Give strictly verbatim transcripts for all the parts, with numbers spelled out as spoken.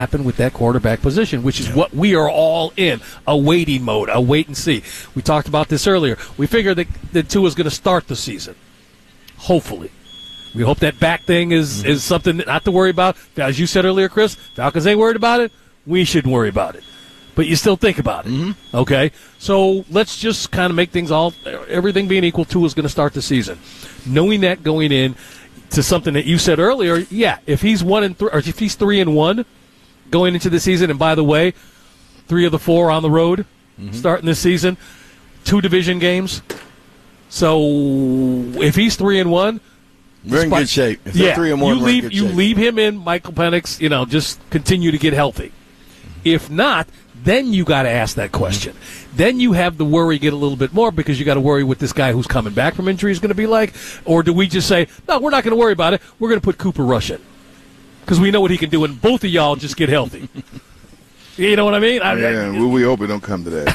happen with that quarterback position, which is yeah. what we are all in, a waiting mode, a wait and see. We talked about this earlier. We figure that, that Tua is going to start the season, hopefully. We hope that back thing is, mm-hmm. is something not to worry about. As you said earlier, Chris, Falcons ain't worried about it. We shouldn't worry about it. But you still think about it, mm-hmm. okay? So let's just kind of make things all, everything being equal, Tua's going to start the season. Knowing that going in to something that you said earlier, yeah, if he's one and three, or if he's three and one going into the season, and by the way, three of the four on the road mm-hmm. starting this season, two division games. So if he's three and one, we're in good shape. If yeah, three and one, you we're in leave good you shape. leave him in, Michael Penix. You know, just continue to get healthy. If not, then you got to ask that question. Mm-hmm. Then you have the worry get a little bit more because you got to worry what this guy who's coming back from injury is going to be like. Or do we just say, no, we're not going to worry about it. We're going to put Cooper Rush in because we know what he can do, and both of y'all just get healthy. You know what I mean? I, yeah, I, well, we hope it don't come to that.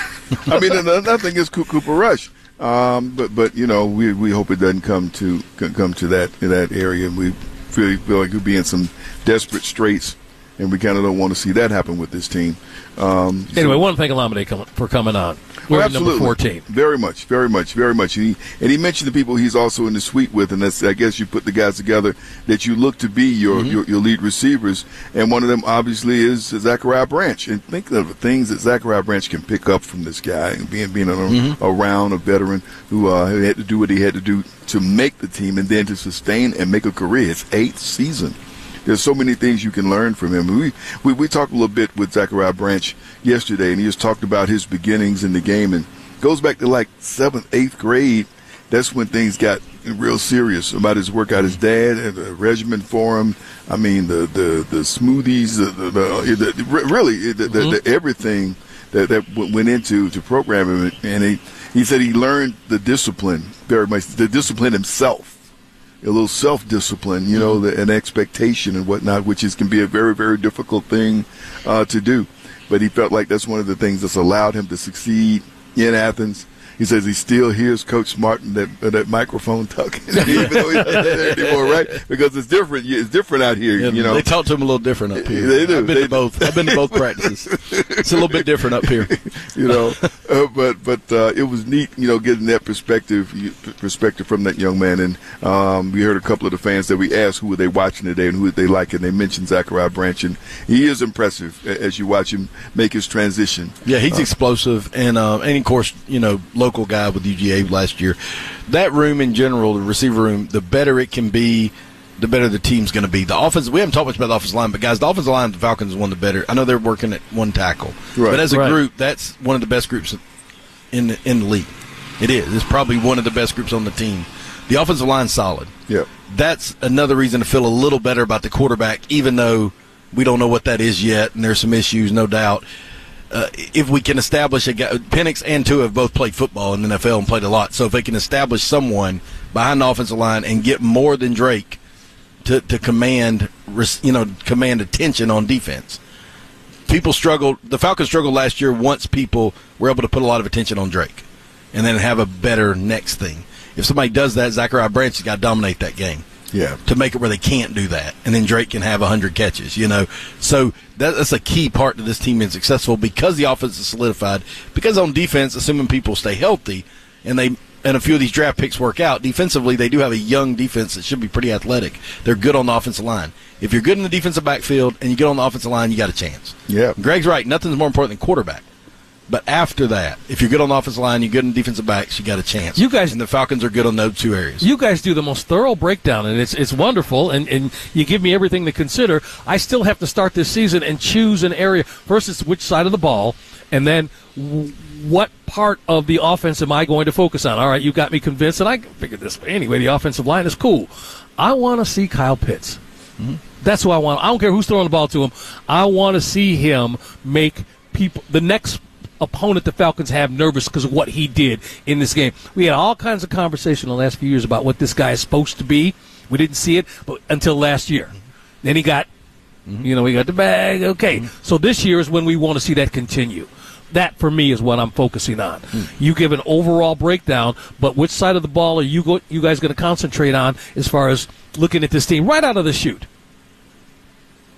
I mean, nothing against Cooper Rush. Um, but but you know we we hope it doesn't come to come to that in that area, and we feel feel like we'll be in some desperate straits, and we kind of don't want to see that happen with this team. Um, anyway, so, I want to thank Olamide for coming on. We're oh, at number fourteen. Very much, very much, very much. And he, and he mentioned the people he's also in the suite with, and that's I guess you put the guys together that you look to be your, mm-hmm. your, your lead receivers, and one of them obviously is Zachariah Branch. And think of the things that Zachariah Branch can pick up from this guy, and being being mm-hmm. around a veteran who uh, had to do what he had to do to make the team, and then to sustain and make a career. His eighth season. There's so many things you can learn from him. We, we we talked a little bit with Zachariah Branch yesterday, and he just talked about his beginnings in the game, and goes back to like seventh, eighth grade. That's when things got real serious about his work out. His dad had a regimen for him. I mean, the the, the smoothies, the, the, the, the really the, the, the everything that, that went into to program him. And he, he said he learned the discipline very much, the discipline himself. A little self-discipline, you know, the, an expectation and whatnot, which is can be a very, very difficult thing uh, to do. But he felt like that's one of the things that's allowed him to succeed in Athens. He says he still hears Coach Smart in that, uh, that microphone talking, even though he's not there anymore, right? Because it's different. It's different out here, yeah, you know. They talk to him a little different up here. They do. I've been they to both. I've been to both practices. It's a little bit different up here, you know. Uh, but but uh, it was neat, you know, getting that perspective perspective from that young man. And um, we heard a couple of the fans that we asked who were they watching today and who they like, and they mentioned Zachariah Branch, and he is impressive as you watch him make his transition. Yeah, he's uh, explosive, and uh, and of course, you know, local guy with U G A last year. That room in general, the receiver room, the better it can be, the better the team's going to be. The offense, we haven't talked much about the offensive line, but guys, the offensive line of the Falcons is one of the better. I know they're working at one tackle, right, but as a right. group, that's one of the best groups in the, in the league. It is. It's probably one of the best groups on the team. The offensive line's solid. Yeah, that's another reason to feel a little better about the quarterback, even though we don't know what that is yet, and there's some issues, no doubt. Uh, if we can establish a guy, Penix and Tua have both played football in the N F L and played a lot. So if they can establish someone behind the offensive line and get more than Drake to, to command, you know, command attention on defense. People struggled. The Falcons struggled last year once people were able to put a lot of attention on Drake, and then have a better next thing. If somebody does that, Zachariah Branch has got to dominate that game. Yeah, to make it where they can't do that, and then Drake can have one hundred catches, you know. So that, that's a key part to this team being successful because the offense is solidified. Because on defense, assuming people stay healthy and they and a few of these draft picks work out, defensively they do have a young defense that should be pretty athletic. They're good on the offensive line. If you're good in the defensive backfield and you get on the offensive line, you got a chance. Yeah, Greg's right. Nothing's more important than quarterback. But after that, if you're good on the offensive line, you're good in defensive backs, you got a chance. You guys, and the Falcons are good on those two areas. You guys do the most thorough breakdown, and it's it's wonderful, and, and you give me everything to consider. I still have to start this season and choose an area. First, it's which side of the ball, and then w- what part of the offense am I going to focus on? All right, you got me convinced, and I figured this way. Anyway, the offensive line is cool. I want to see Kyle Pitts. Mm-hmm. That's who I want. I don't care who's throwing the ball to him. I want to see him make people the next opponent the Falcons have nervous because of what he did in this game. We had all kinds of conversation in the last few years about what this guy is supposed to be. We didn't see it but until last year. Then he got, mm-hmm. you know, he got the bag. Okay, mm-hmm. So this year is when we want to see that continue. That, for me, is what I'm focusing on. Mm-hmm. You give an overall breakdown, but which side of the ball are you go, you guys going to concentrate on as far as looking at this team right out of the chute?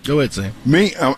Go ahead, Sam. Me, I'm,